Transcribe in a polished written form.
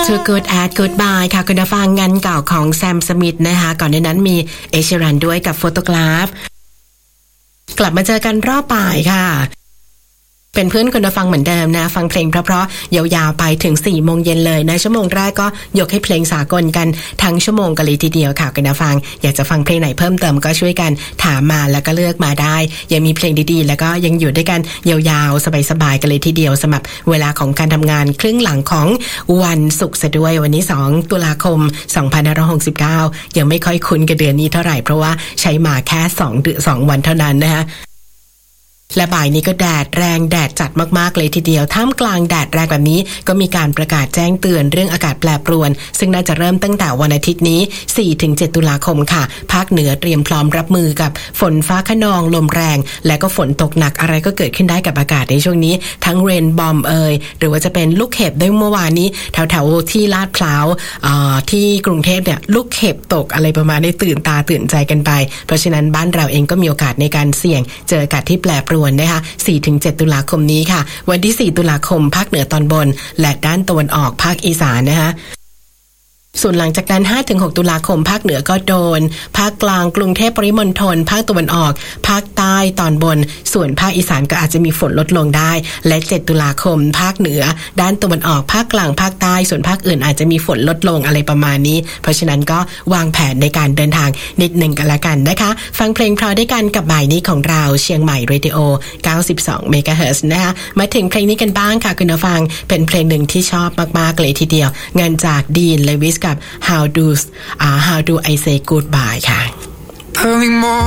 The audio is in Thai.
Too Good at Goodbye ค่ะคุณผู้ฟังงานเก่าของแซมสมิธนะคะก่อนในนั้นมีเอชรันด้วยกับ Photograph กลับมาเจอกันรอบบ่ายค่ะเป็นเพื่อนคุณผู้ฟังเหมือนเดิมนะฟังเพลงเพราะๆยาวๆไปถึง 4 โมงเย็นเลยนะชั่วโมงแรกก็ยกให้เพลงสากลกันทั้งชั่วโมงกันเลยทีเดียวค่ะคุณผู้ฟังอยากจะฟังเพลงไหนเพิ่มเติมก็ช่วยกันถามมาแล้วก็เลือกมาได้ยังมีเพลงดีๆแล้วก็ยังอยู่ด้วยกันยาวๆสบายๆกันเลยทีเดียวสำหรับเวลาของการทำงานครึ่งหลังของวันศุกร์ซะด้วยวันนี้2ตุลาคม2569ยังไม่ค่อยคุ้นกับเดือนนี้เท่าไหร่เพราะว่าใช้มาแค่2วันเท่านั้นนะคะและบ่ายนี้ก็แดดแรงแดดจัดมากๆเลยทีเดียวท่ามกลางแดดแรงแบบนี้ก็มีการประกาศแจ้งเตือนเรื่องอากาศแปรปรวนซึ่งน่าจะเริ่มตั้งแต่วันอาทิตย์นี้ 4-7 ตุลาคมค่ะภาคเหนือเตรียมพร้อมรับมือกับฝนฟ้าคะนองลมแรงและก็ฝนตกหนักอะไรก็เกิดขึ้นได้กับอากาศในช่วงนี้ทั้งเรนบอมหรือว่าจะเป็นลูกเห็บด้วยเมื่อวานนี้แถวๆที่ลาดพร้าวที่กรุงเทพเนี่ยลูกเห็บตกอะไรประมาณนี้ตื่นตาตื่นใจกันไปเพราะฉะนั้นบ้านเราเองก็มีโอกาสในการเสี่ยงเจออากาศที่แปรปรวนนะคะ 4-7 ตุลาคมนี้ค่ะวันที่ 4 ตุลาคมภาคเหนือตอนบนและด้านตะวันออกภาคอีสานนะคะส่วนหลังจากนั้น 5-6 ตุลาคมภาคเหนือก็โดนภาคกลางกรุงเทพปริมณฑลภาคตะวันออกภาคใต้ตอนบนส่วนภาคอีสานก็อาจจะมีฝนลดลงได้และ7ตุลาคมภาคเหนือด้านตะวันออกภาคกลางภาคใต้ส่วนภาคอื่นอาจจะมีฝนลดลงอะไรประมาณนี้เพราะฉะนั้นก็วางแผนในการเดินทางนิดหนึ่งกันละกันนะคะฟังเพลงเพราะด้วยกันกับบ่ายนี้ของเราเชียงใหม่เรดิโอ92 เมกะเฮิรตซ์นะคะมาถึงเพลงนี้กันบ้างค่ะคุณผู้ฟังเป็นเพลงหนึ่งที่ชอบมากๆเลยทีเดียวงานจากดีนเลวิสกับHow do I say goodbye ค่ะ